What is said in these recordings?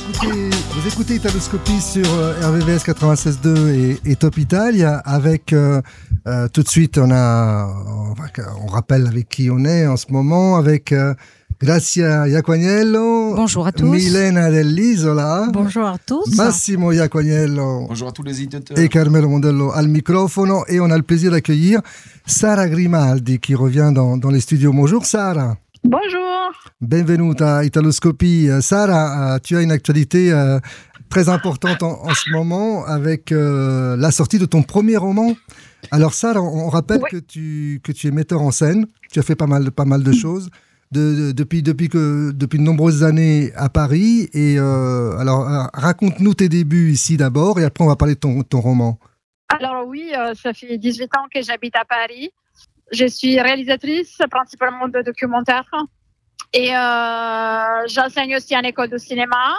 Vous écoutez Italoscopie sur RVVS 96.2 et Top Italia avec tout de suite on rappelle avec qui on est en ce moment avec Grazia Iaquaniello. Bonjour à tous. Milena Dell'Isola. Bonjour à tous. Massimo Iaquaniello. Bonjour à tous les éditeurs. Et Carmelo Mondello al microfono. Et on a le plaisir d'accueillir Sara Grimaldi qui revient dans les studios. Bonjour Sara. Bonjour. Benvenuta a Italoscopie. Sara, tu as une actualité très importante en ce moment avec la sortie de ton premier roman. Alors Sara, on rappelle que tu es metteur en scène. Tu as fait pas mal de choses depuis de nombreuses années à Paris. Et alors raconte-nous tes débuts ici d'abord et après on va parler de ton roman. Alors oui, ça fait 18 ans que j'habite à Paris. Je suis réalisatrice principalement de documentaires et j'enseigne aussi en école de cinéma.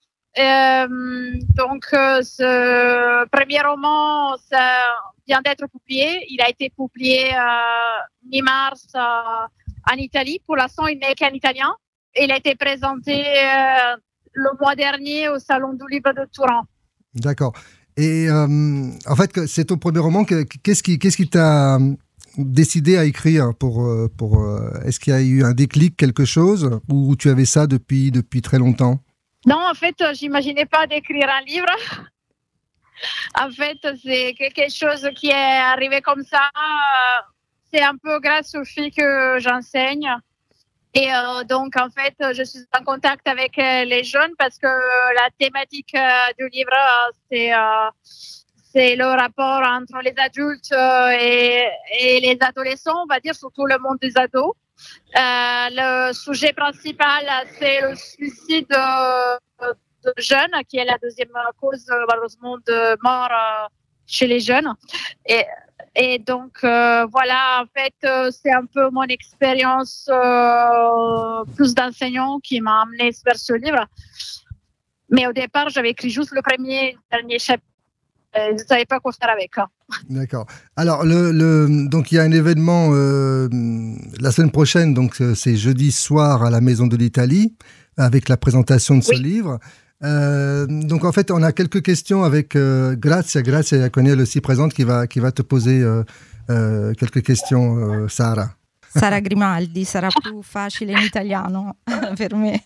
Donc ce premier roman ça vient d'être publié. Il a été publié mi-mars en Italie. Pour l'instant, il n'est qu'en italien. Il a été présenté le mois dernier au Salon du Livre de Turin. D'accord. Et en fait, c'est ton premier roman. Qu'est-ce qui t'a décidé à écrire pour est-ce qu'il y a eu un déclic, quelque chose, ou tu avais ça depuis très longtemps? Non, en fait, j'imaginais pas d'écrire un livre. En fait, c'est quelque chose qui est arrivé comme ça. C'est un peu grâce au fait que j'enseigne. Et donc, en fait, je suis en contact avec les jeunes parce que la thématique du livre, c'est le rapport entre les adultes et les adolescents, on va dire, surtout le monde des ados. Le sujet principal, c'est le suicide de jeunes, qui est la deuxième cause, malheureusement, de mort chez les jeunes. Et donc, voilà, en fait, c'est un peu mon expérience plus d'enseignant qui m'a amené vers ce livre. Mais au départ, j'avais écrit juste le dernier chapitre. Je ne savais pas quoi faire avec. D'accord. Alors, donc il y a un événement la semaine prochaine, donc c'est jeudi soir à la Maison de l'Italie, avec la présentation de ce livre. Donc en fait, on a quelques questions avec Grazia Iaquaniello aussi présente qui va te poser quelques questions, Sara. Sara Grimaldi, sarà più facile in italiano per me.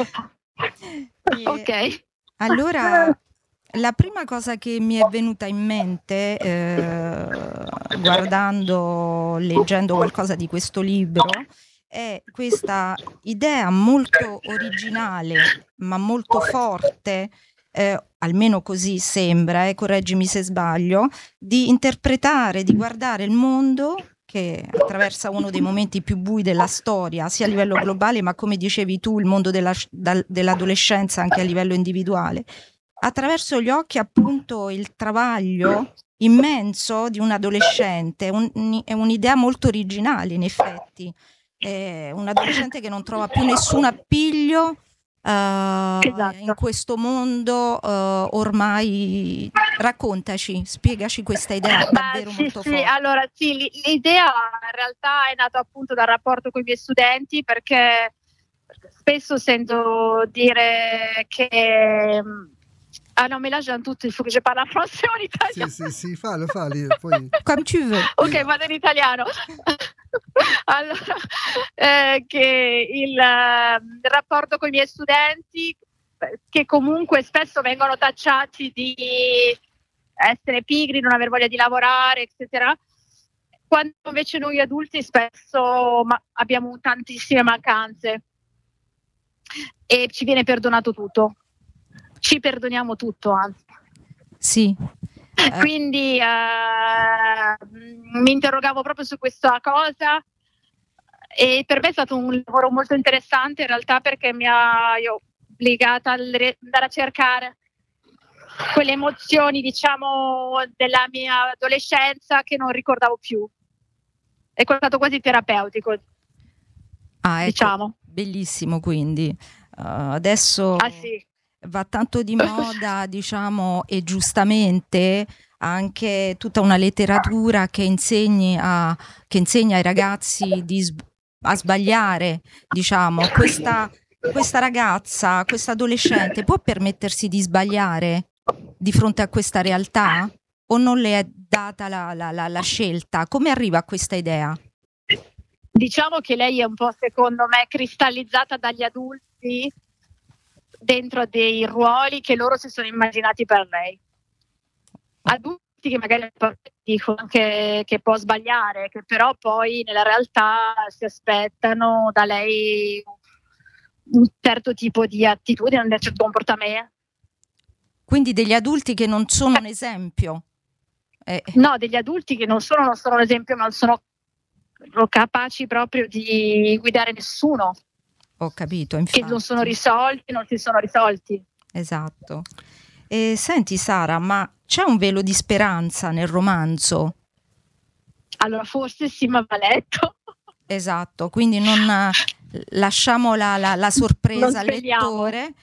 Ok. Allora, la prima cosa che mi è venuta in mente leggendo qualcosa di questo libro è questa idea molto originale ma molto forte, almeno così sembra, correggimi se sbaglio, di interpretare, di guardare il mondo che attraversa uno dei momenti più bui della storia, sia a livello globale ma, come dicevi tu, il mondo dell'adolescenza anche a livello individuale, attraverso gli occhi appunto il travaglio immenso di un adolescente. È un'idea molto originale in effetti. Un adolescente che non trova più nessun appiglio Esatto. in questo mondo ormai. Raccontaci, spiegaci questa idea davvero molto forte. Allora sì, l'idea in realtà è nata appunto dal rapporto con i miei studenti, perché spesso sento dire che non, mais là j'ai un doute, il faut que je parle en français ou en italien. Si, fallo, poi... Come tu veux. Ok, vado in italiano. Allora, che il rapporto con i miei studenti, che comunque spesso vengono tacciati di essere pigri, non aver voglia di lavorare, eccetera, quando invece noi adulti spesso abbiamo tantissime mancanze e ci viene perdonato tutto. Ci perdoniamo tutto, anzi. Sì. Quindi mi interrogavo proprio su questa cosa e per me è stato un lavoro molto interessante in realtà, perché mi ha obbligata ad andare a cercare quelle emozioni, diciamo, della mia adolescenza che non ricordavo più. È stato quasi terapeutico, ecco, diciamo. Bellissimo, quindi adesso sì. Va tanto di moda, diciamo, e giustamente anche tutta una letteratura che insegna ai ragazzi a sbagliare, diciamo. questa ragazza, questa adolescente può permettersi di sbagliare di fronte a questa realtà? O non le è data la scelta? Come arriva a questa idea? Diciamo che lei è un po', secondo me, cristallizzata dagli adulti dentro dei ruoli che loro si sono immaginati per lei. Adulti che magari dicono che può sbagliare, che però poi nella realtà si aspettano da lei un certo tipo di attitudine, un certo comportamento. Quindi degli adulti che non sono un esempio? No, degli adulti che non sono un esempio, ma sono capaci proprio di guidare nessuno. Ho capito, infatti. Che non si sono risolti. Esatto. E senti Sara, ma c'è un velo di speranza nel romanzo? Allora forse sì, ma va letto. Esatto, quindi non lasciamo la sorpresa al lettore.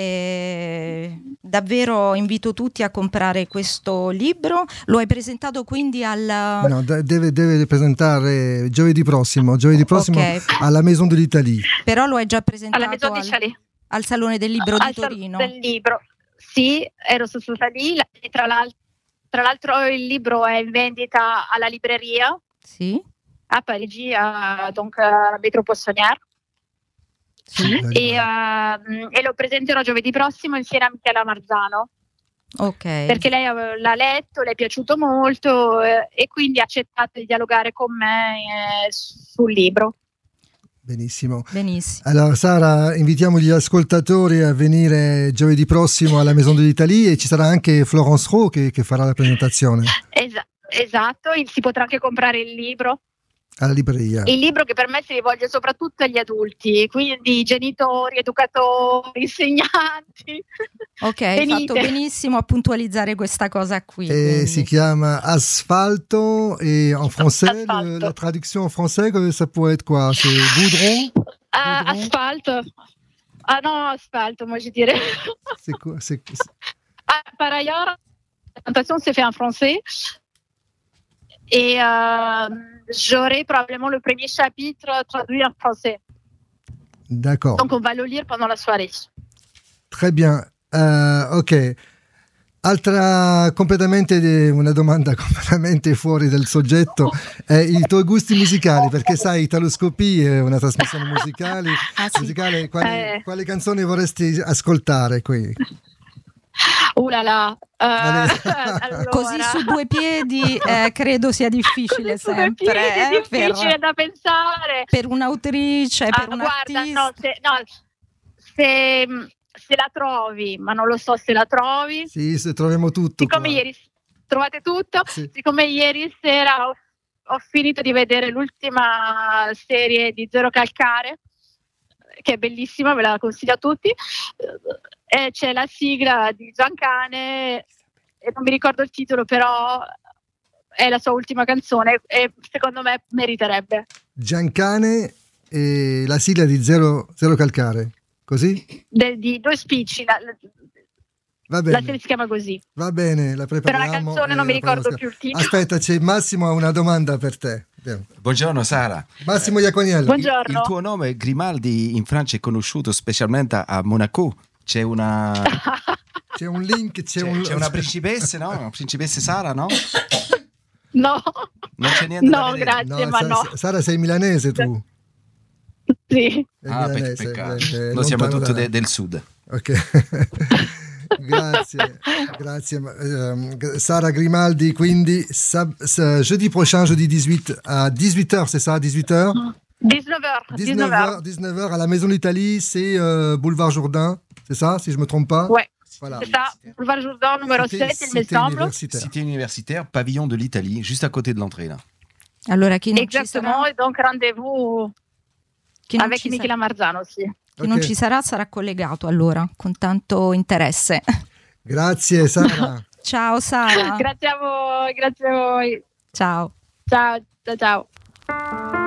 Davvero invito tutti a comprare questo libro. Lo hai presentato quindi No, deve presentare giovedì prossimo okay, alla Maison de l'Italie. Però lo hai già presentato alla Maison d'Italie, al Salone del Libro di Torino. Del libro. Sì, ero stata lì e tra l'altro il libro è in vendita alla libreria. Sì. A Parigi, donc à Métro Poissonnière. Sì. E lo presenterò giovedì prossimo insieme a Michela Marzano. Ok. Perché lei l'ha letto, le è piaciuto molto e quindi ha accettato di dialogare con me sul libro. Benissimo. Benissimo. Allora Sara, invitiamo gli ascoltatori a venire giovedì prossimo alla Maison de l'Italie e ci sarà anche Florence Rowe che farà la presentazione. Esatto, si potrà anche comprare il libro. Alla libreria. Il libro che per me si rivolge soprattutto agli adulti, quindi genitori, educatori, insegnanti. Ok, hai fatto benissimo a puntualizzare questa cosa qui. Si chiama Asfalto et en français, la traduction en français, ça pourrait être quoi? C'est goudron? Asfalto. Ah non, asfalto, moi je dirais. C'est quoi? Par ailleurs, la présentation s'est faite en français. Et j'aurai probablement le premier chapitre traduit en français. D'accord. Donc on va le lire pendant la soirée. Très bien. Ok. Una domanda completamente fuori del soggetto, i tuoi gusti musicali, perché sai, Italoscopie è una trasmissione musicale. Quali canzoni vorresti ascoltare qui? Là là. Allora. Così su due piedi credo sia difficile sempre. È difficile da pensare. Per un'autrice, per un artista. Se la trovi, ma non lo so se la trovi. Sì, se troviamo tutto. Siccome ieri trovate tutto, sì. Siccome ieri sera ho finito di vedere l'ultima serie di Zero Calcare, che è bellissima, ve la consiglio a tutti. E c'è la sigla di Giancane e non mi ricordo il titolo, però è la sua ultima canzone e secondo me meriterebbe. Giancane e la sigla di Zero Calcare, così? Di due spicci, va bene. La serie si chiama così. Va bene, la prepariamo. Però la canzone non mi ricordo più il titolo. Aspetta, Massimo ha una domanda per te. Buongiorno Sara. Massimo Iaconiello. Buongiorno. Il tuo nome Grimaldi in Francia è conosciuto specialmente a Monaco. C'è un link, c'è una principessa, no? Una principessa Sara, no? No. Non c'è niente da vedere. Grazie, ma no. Sara, sei milanese tu? Sì. Milanese, peccato. Noi siamo tutti del sud. Ok. Grazie. Sara Grimaldi, quindi jeudi prochain, jeudi 18 à 18h, c'est ça, 18h? 19h à la Maison d'Italie, c'est boulevard Jourdain, c'est ça, si je me trompe pas? Ouais, voilà. C'est ça, boulevard Jourdain, numéro 7, il me semble. Cité universitaire, pavillon de l'Italie, juste à côté de l'entrée, là. Allora, chi non Exactement, et donc rendez-vous avec Michela Marzano aussi. Chi non ci sarà collegato allora, con tanto interesse. Grazie Sara. Ciao Sara. Grazie a voi. Ciao. Ciao.